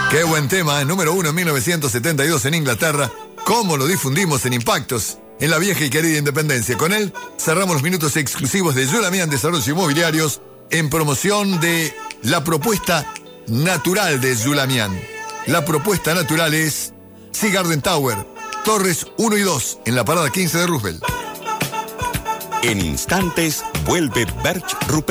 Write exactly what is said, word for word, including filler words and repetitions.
Qué buen tema, ¿eh? Número uno en mil novecientos setenta y dos en Inglaterra. ¿Cómo lo difundimos en Impactos? En la vieja y querida Independencia. Con él cerramos los minutos exclusivos de Zulamian Desarrollos Inmobiliarios en promoción de la propuesta natural de Zulamian. La propuesta natural es Sea Garden Tower, Torres uno y dos, en la parada quince de Roosevelt. En instantes vuelve Berch Rupert.